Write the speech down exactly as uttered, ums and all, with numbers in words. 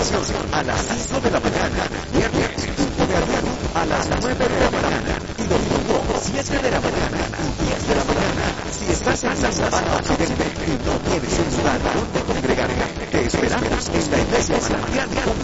oración a las cinco de la mañana, viernes, culto de ayuno a las nueve de la mañana y domingo, siete de la mañana y diez de la mañana. Si estás en la Sabana Occidente y no tienes un lugar donde congregarte, te esperamos en la iglesia Manantial